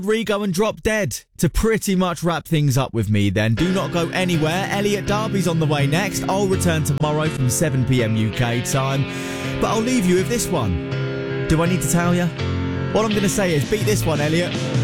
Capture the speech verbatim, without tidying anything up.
Rigo and Drop Dead. To pretty much wrap things up with me then, do not go anywhere. Elliot Derby's on the way next. I'll return tomorrow from seven p.m. U K time. But I'll leave you with this one. Do I need to tell you? What I'm going to say is beat this one, Elliot.